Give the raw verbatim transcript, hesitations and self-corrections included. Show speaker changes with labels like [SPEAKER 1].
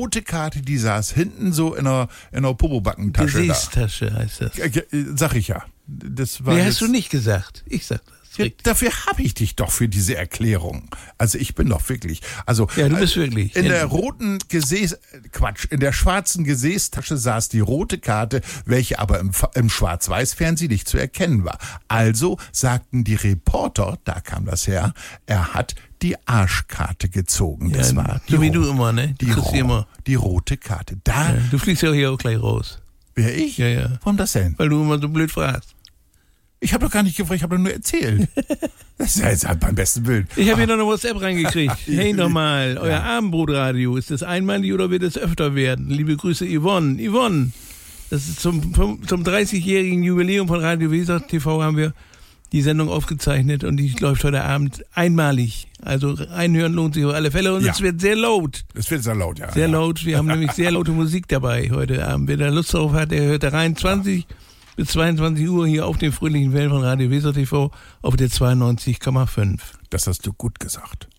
[SPEAKER 1] rote Karte, die saß hinten so in einer, in einer Popobackentasche.
[SPEAKER 2] Gesäßtasche heißt das.
[SPEAKER 1] Sag ich ja. Das war
[SPEAKER 2] Nee,
[SPEAKER 1] jetzt,
[SPEAKER 2] hast du nicht gesagt. Ich sag das.
[SPEAKER 1] ja, dafür habe ich dich doch für diese Erklärung. Also ich bin doch wirklich. Also
[SPEAKER 2] Ja, du bist wirklich.
[SPEAKER 1] In
[SPEAKER 2] Ja.
[SPEAKER 1] der roten Gesäß, Quatsch, in der schwarzen Gesäßtasche saß die rote Karte, welche aber im, im Schwarz-Weiß-Fernsehen nicht zu erkennen war. Also sagten die Reporter, da kam das her, er hat die Arschkarte gezogen.
[SPEAKER 2] Ja,
[SPEAKER 1] das war die
[SPEAKER 2] so wie
[SPEAKER 1] ro-
[SPEAKER 2] du immer, ne? Du
[SPEAKER 1] Die,
[SPEAKER 2] kriegst
[SPEAKER 1] ro-
[SPEAKER 2] die immer.
[SPEAKER 1] die rote Karte. Da
[SPEAKER 2] Ja, du fliegst ja hier auch gleich raus.
[SPEAKER 1] wäre ich?
[SPEAKER 2] Ja, ja.
[SPEAKER 1] Warum das denn?
[SPEAKER 2] Weil du immer so blöd fragst.
[SPEAKER 1] Ich habe doch gar nicht gefragt, ich habe doch nur erzählt. Das ist ja jetzt halt beim besten Willen.
[SPEAKER 2] Ich habe hier noch eine WhatsApp reingekriegt. Hey nochmal, euer
[SPEAKER 1] Ja.
[SPEAKER 2] Abendbrotradio, ist das einmalig oder wird es öfter werden? Liebe Grüße Yvonne. Yvonne, das ist zum, zum dreißigjährigen Jubiläum von Radio Weser T V haben wir die Sendung aufgezeichnet und die läuft heute Abend einmalig. Also reinhören lohnt sich auf alle Fälle und
[SPEAKER 1] Ja.
[SPEAKER 2] es wird sehr laut.
[SPEAKER 1] Es wird sehr laut, ja.
[SPEAKER 2] Sehr
[SPEAKER 1] ja.
[SPEAKER 2] laut. Wir haben nämlich sehr laute Musik dabei heute Abend. Wer da Lust drauf hat, der hört da rein. zwanzig bis zweiundzwanzig Uhr hier auf den fröhlichen Wellen von Radio Weser T V auf der zweiundneunzig Komma fünf.
[SPEAKER 1] Das hast du gut gesagt.